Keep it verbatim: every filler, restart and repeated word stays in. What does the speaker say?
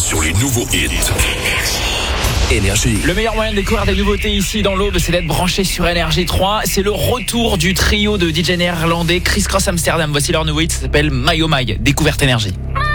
sur les nouveaux hits. Énergie. Le meilleur moyen de découvrir des nouveautés ici dans l'Aube, c'est d'être branché sur Énergie trois. C'est le retour du trio de D J néerlandais Criss Cross Amsterdam. Voici leur nouveau hit, ça s'appelle My Oh My. Découverte Énergie.